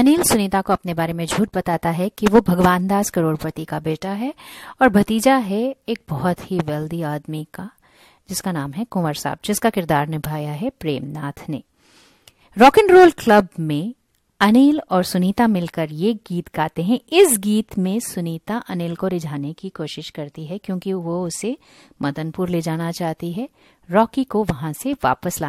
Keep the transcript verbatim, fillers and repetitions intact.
अनिल सुनीता को अपने बारे में झूठ बताता है कि वो भगवान दास करोड़पति का बेटा है और भतीजा है एक बहुत ही वेल्दी आदमी का, जिसका नाम है कुंवर साहब, जिसका किरदार निभाया है प्रेमनाथ ने। रॉक एंड रोल क्लब में अनिल और सुनीता मिलकर ये गीत गाते हैं। इस गीत में सुनीता अनिल को रिझाने की कोशिश करती है क्योंकि वो उसे मदनपुर ले जाना चाहती है, रॉकी को वहां से वापस लाना